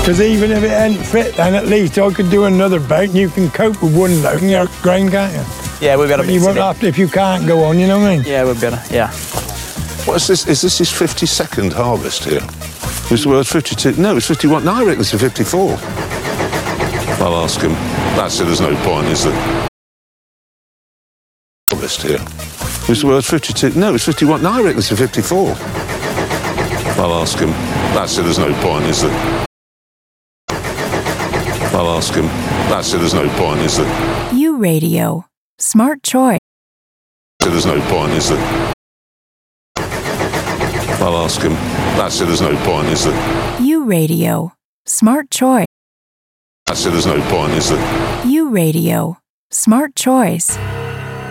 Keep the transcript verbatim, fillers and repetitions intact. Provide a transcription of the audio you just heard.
Because even if it ain't fit, then at least I could do another boat and you can cope with one load and your grain, can't you? Yeah, we'll be able to You mix won't it in. have to, if you can't go on, you know what I mean? Yeah, we'll be able to, yeah. What is this? Is this his fifty-second harvest here? Was the word fifty-two? No, it's fifty-one. No, I reckon it's a fifty-four. I'll ask him. That's it, there's no point, is there? Harvest here. Was the word fifty-two? No, it's fifty-one. No, I reckon it's a fifty-four. I'll ask him. That's it, there's no point, is there? I'll ask him. That's it, there's no point, is there? U Radio. Smart choice. There's no point, is there? I'll ask him. That's it, there's no point, is there? U Radio. Smart choice. That's it, there's no point, is there? U Radio. Smart choice.